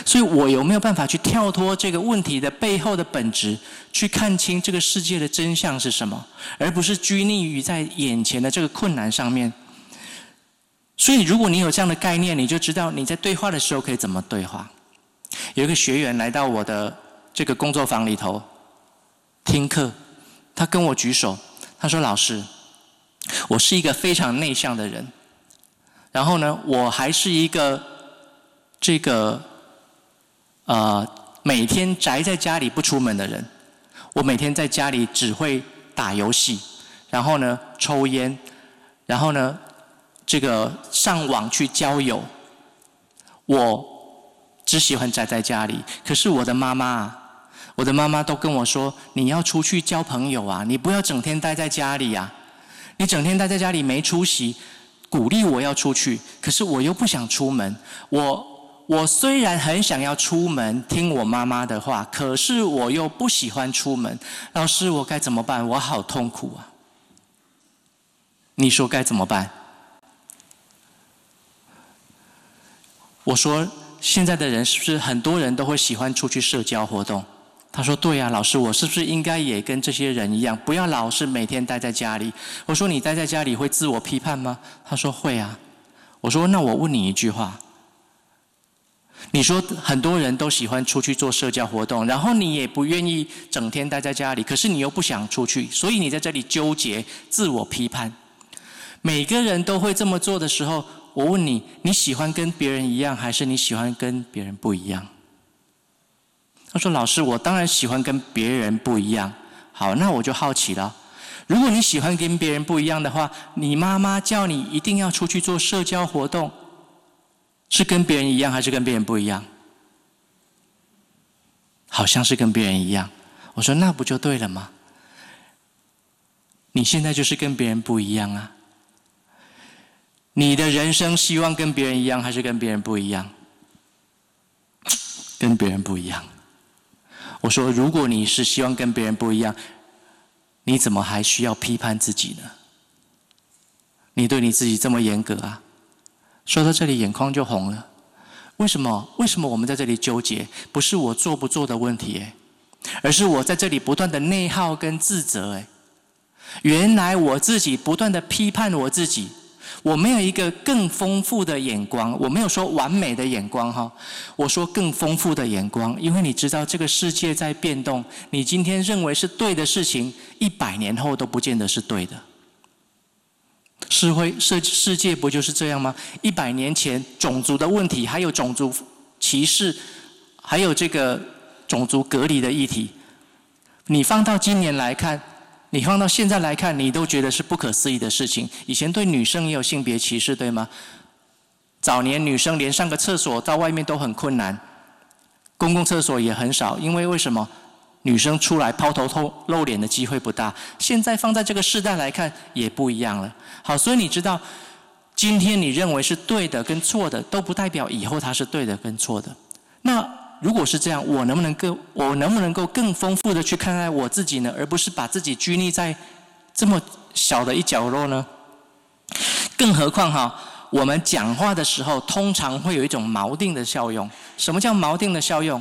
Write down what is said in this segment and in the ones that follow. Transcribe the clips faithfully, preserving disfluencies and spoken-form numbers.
所以我有没有办法去跳脱这个问题的背后的本质，去看清这个世界的真相是什么，而不是拘泥于在眼前的这个困难上面。所以如果你有这样的概念，你就知道你在对话的时候可以怎么对话。有一个学员来到我的这个工作坊里头听课，他跟我举手，他说：老师，我是一个非常内向的人，然后呢，我还是一个这个呃每天宅在家里不出门的人，我每天在家里只会打游戏，然后呢抽烟，然后呢这个上网去交友，我只喜欢宅在家里。可是我的妈妈啊，我的妈妈都跟我说，你要出去交朋友啊，你不要整天待在家里啊，你整天待在家里没出息，鼓励我要出去，可是我又不想出门。我我虽然很想要出门听我妈妈的话，可是我又不喜欢出门。老师，我该怎么办？我好痛苦啊！你说该怎么办？我说现在的人是不是很多人都会喜欢出去社交活动？他说对啊，老师，我是不是应该也跟这些人一样，不要老是每天待在家里？我说你待在家里会自我批判吗？他说会啊。我说那我问你一句话，你说很多人都喜欢出去做社交活动，然后你也不愿意整天待在家里，可是你又不想出去，所以你在这里纠结自我批判。每个人都会这么做的时候，我问你，你喜欢跟别人一样，还是你喜欢跟别人不一样？他说老师，我当然喜欢跟别人不一样。好，那我就好奇了，如果你喜欢跟别人不一样的话，你妈妈叫你一定要出去做社交活动，是跟别人一样还是跟别人不一样？好像是跟别人一样。我说那不就对了吗？你现在就是跟别人不一样啊。你的人生希望跟别人一样还是跟别人不一样？跟别人不一样。我说如果你是希望跟别人不一样，你怎么还需要批判自己呢？你对你自己这么严格啊？说到这里眼眶就红了。为什么？为什么我们在这里纠结？不是我做不做的问题耶，而是我在这里不断的内耗跟自责耶。原来我自己不断的批判我自己，我没有一个更丰富的眼光，我没有说完美的眼光哈，我说更丰富的眼光，因为你知道这个世界在变动，你今天认为是对的事情，一百年后都不见得是对的。社会世世界不就是这样吗？一百年前种族的问题，还有种族歧视，还有这个种族隔离的议题，你放到今年来看，你放到现在来看，你都觉得是不可思议的事情。以前对女生也有性别歧视，对吗？早年女生连上个厕所到外面都很困难，公共厕所也很少，因为为什么？女生出来抛头露脸的机会不大。现在放在这个世代来看也不一样了。好，所以你知道今天你认为是对的跟错的都不代表以后它是对的跟错的。那如果是这样，我能不能够我能不能够更丰富的去看待我自己呢？而不是把自己拘泥在这么小的一角落呢？更何况哈，我们讲话的时候通常会有一种锚定的效用。什么叫锚定的效用？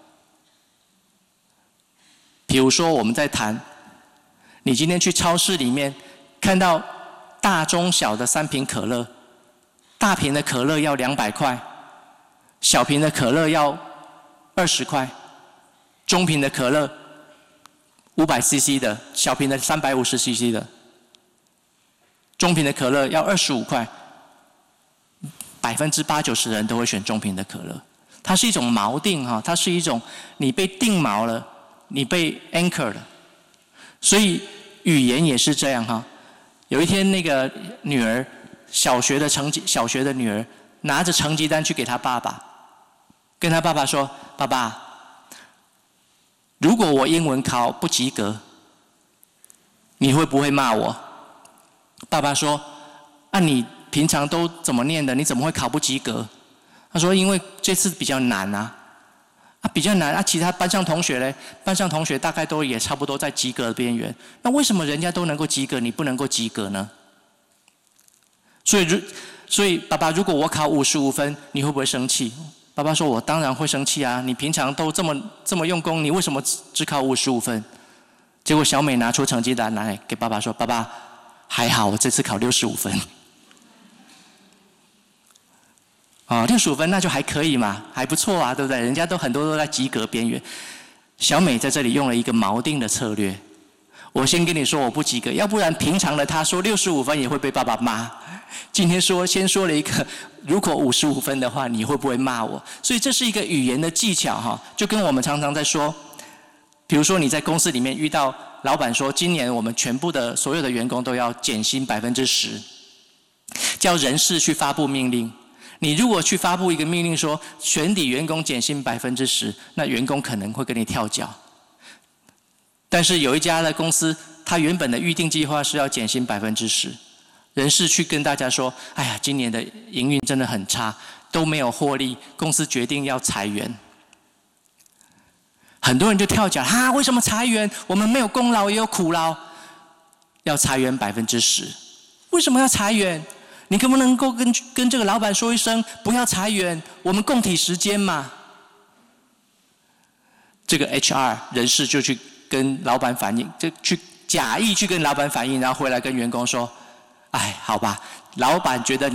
比如说我们在谈，你今天去超市里面看到大中小的三瓶可乐，大瓶的可乐要两百块，小瓶的可乐要二十块，中瓶的可乐五百 C C 的，小瓶的三百五十 C C 的，中瓶的可乐要二十五块，百分之八九十的人都会选中瓶的可乐。它是一种锚定哈，它是一种你被定锚了。你被 anchor 了，所以语言也是这样哈。有一天，那个女儿小学的成绩，小学的女儿拿着成绩单去给她爸爸，跟她爸爸说：“爸爸，如果我英文考不及格，你会不会骂我？”爸爸说：“啊，你平常都怎么念的？你怎么会考不及格？”他说：“因为这次比较难啊。”啊，比较难啊！其他班上同学嘞，班上同学大概都也差不多在及格的边缘。那为什么人家都能够及格，你不能够及格呢？所以，所以爸爸，如果我考五十五分，你会不会生气？ 爸爸说：“我当然会生气啊！你平常都这么这么用功，你为什么只只考五十五分？”结果小美拿出成绩单来给爸爸说：“爸爸，还好我这次考六十五分。”啊，六十五分那就还可以嘛，还不错啊，对不对？人家都很多都在及格边缘。小美在这里用了一个锚定的策略。我先跟你说我不及格，要不然平常的她说六十五分也会被爸爸骂。今天说先说了一个，如果五十五分的话，你会不会骂我？所以这是一个语言的技巧哈，就跟我们常常在说，比如说你在公司里面遇到老板说，今年我们全部的所有的员工都要减薪百分之十，叫人事去发布命令。你如果去发布一个命令说全体员工减薪百分之十，那员工可能会跟你跳脚。但是有一家的公司，他原本的预定计划是要减薪百分之十。人事去跟大家说：“哎呀，今年的营运真的很差，都没有获利，公司决定要裁员。”很多人就跳脚：“哈，为什么裁员？我们没有功劳也有苦劳，要裁员百分之十，为什么要裁员？你可不能够跟跟这个老板说一声不要裁员，我们共体时间嘛？”这个 H R 人事就去跟老板反映，就去假意去跟老板反映，然后回来跟员工说。哎，好吧，老板觉得